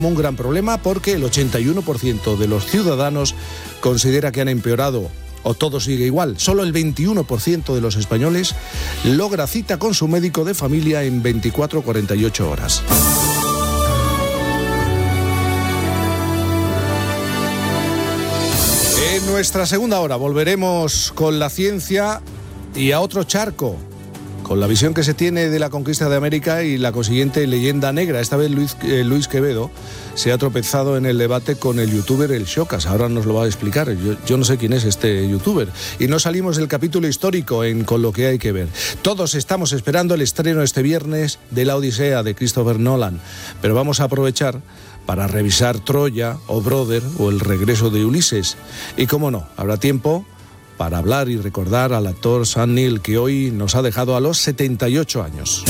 un gran problema porque el 81% de los ciudadanos considera que han empeorado o todo sigue igual. Solo el 21% de los españoles logra cita con su médico de familia en 24 o 48 horas. En nuestra segunda hora volveremos con la ciencia y a otro charco, con la visión que se tiene de la conquista de América y la consiguiente leyenda negra. Esta vez Luis Quevedo se ha tropezado en el debate con el youtuber El Xocas. Ahora nos lo va a explicar. Yo no sé quién es este youtuber. Y no salimos del capítulo histórico en Con lo que hay que ver. Todos estamos esperando el estreno este viernes de La Odisea de Christopher Nolan. Pero vamos a aprovechar para revisar Troya o Brother o El regreso de Ulises. Y cómo no, habrá tiempo para hablar y recordar al actor Sam Neill, que hoy nos ha dejado a los 78 años.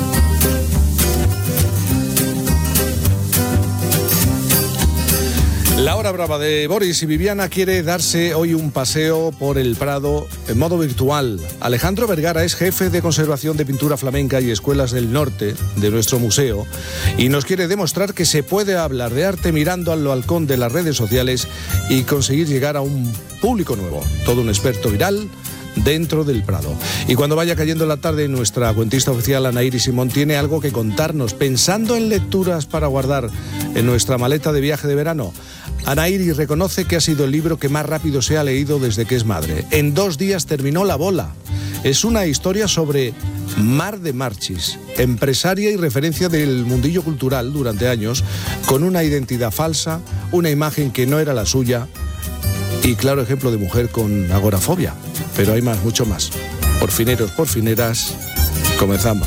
La hora brava de Boris y Viviana quiere darse hoy un paseo por el Prado en modo virtual. Alejandro Vergara es jefe de conservación de pintura flamenca y escuelas del norte de nuestro museo y nos quiere demostrar que se puede hablar de arte mirando al balcón de las redes sociales y conseguir llegar a un público nuevo. Todo un experto viral dentro del Prado. Y cuando vaya cayendo la tarde, nuestra cuentista oficial Anaíri Simón tiene algo que contarnos, pensando en lecturas para guardar en nuestra maleta de viaje de verano. Anaíri reconoce que ha sido el libro que más rápido se ha leído desde que es madre. En 2 días terminó La Bola. Es una historia sobre Mar de Marchis, empresaria y referencia del mundillo cultural durante años, con una identidad falsa, una imagen que no era la suya y claro ejemplo de mujer con agorafobia. Pero hay más, mucho más. Porfineros, porfineras, comenzamos.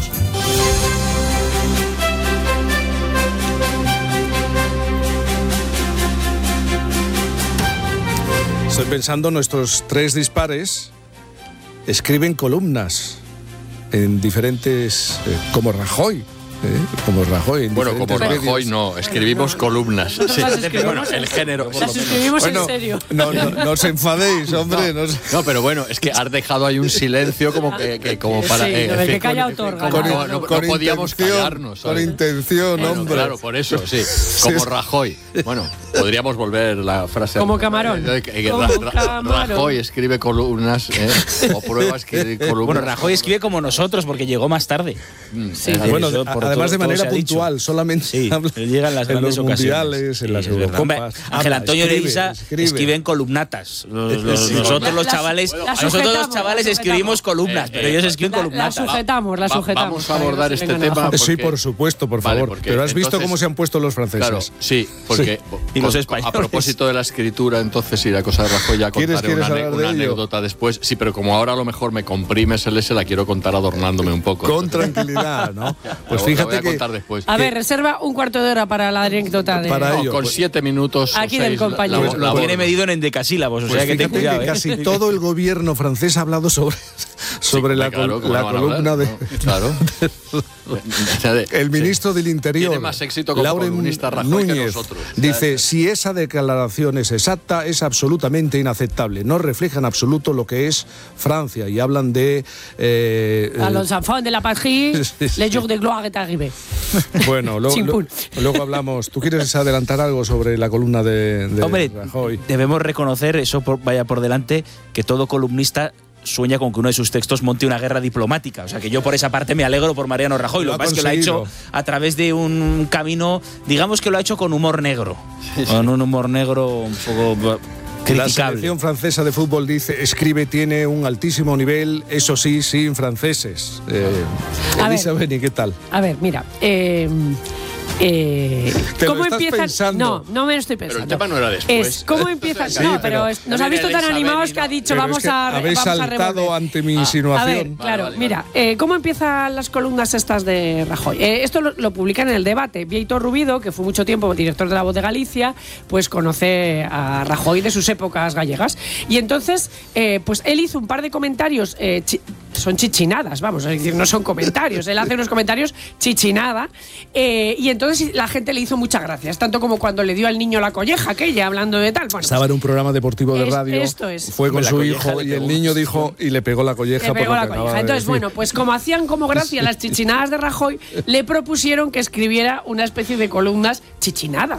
Estoy pensando, nuestros 3 dispares escriben columnas en diferentes, como Rajoy. Como Rajoy. Bueno, como Rajoy no, escribimos columnas. Sí. Bueno, el género. Las escribimos en serio. No os enfadéis, hombre. No, pero bueno, es que has dejado ahí un silencio como para... Sí, el que calla otorga. No podíamos callarnos. Con intención, bueno, hombre. Claro, por eso, sí. Como Rajoy. Bueno, podríamos volver la frase... Como Camarón. Rajoy escribe columnas, o prueba escribir columnas. Bueno, Rajoy escribe como nosotros, porque llegó más tarde. Sí, bueno, además de manera puntual, solamente sí, llega en las grandes mundiales, en las Eurocopas. Ángel Antonio Leisa escribe en columnatas. Nosotros los chavales escribimos columnas, pero ellos escriben columnatas. La sujetamos. Vamos a abordar este tema. Sí, por supuesto, por favor. Vale, pero has visto cómo se han puesto los franceses. Claro, sí, porque y los españoles. A propósito de la escritura, entonces, y la cosa de Rajoy, ya contaré una anécdota después. Sí, pero como ahora a lo mejor me comprimes el S, la quiero contar adornándome un poco. Con tranquilidad, ¿no? Pues fíjate que... Después. A ver, reserva un cuarto de hora para la anécdota de... Para ello, con 7 minutos aquí del compañero. Lo tiene medido en endecasílabos, o sea que ten cuidado. Que casi todo el gobierno francés ha hablado sobre la columna de... Claro. El ministro del Interior, tiene más éxito como Lauren columnista Rajoy Núñez, que nosotros. dice: si esa declaración es exacta, es absolutamente inaceptable. No refleja en absoluto lo que es Francia. Y hablan de... a los enfants de la patrie, les jours de gloire est arrivé. Bueno, luego hablamos. ¿Tú quieres adelantar algo sobre la columna de Hombre, Rajoy? Debemos reconocer, eso vaya por delante, que todo columnista sueña con que uno de sus textos monte una guerra diplomática. O sea que yo por esa parte me alegro por Mariano Rajoy. Lo que pasa es que lo ha hecho a través de un camino, digamos que lo ha hecho con humor negro. Sí. Con un humor negro un poco... criticable. La selección francesa de fútbol tiene un altísimo nivel, eso sí, sin franceses. Elisa Beni, ¿qué tal? A ver, mira, ¿cómo empieza? Pensando? No me lo estoy pensando. Pero el tema no era después. ¿Cómo empieza? Sí, no, pero nos ha visto tan animados que ha dicho vamos a habéis saltado ante mi insinuación. A ver, claro, vale. Mira, ¿cómo empiezan las columnas estas de Rajoy? Esto lo publican en El Debate. Víctor Rubido, que fue mucho tiempo director de La Voz de Galicia, pues conoce a Rajoy de sus épocas gallegas. Y entonces, pues él hizo un par de comentarios, son chichinadas, vamos, es decir, no son comentarios. Él hace unos comentarios chichinada, y entonces la gente le hizo muchas gracias, tanto como cuando le dio al niño la colleja aquella, hablando de tal. Bueno, estaba en un programa deportivo de radio, esto es. Fue con su hijo y el niño dijo y le pegó la colleja. Entonces, bueno, pues como hacían como gracia las chichinadas de Rajoy, le propusieron que escribiera una especie de columnas chichinadas.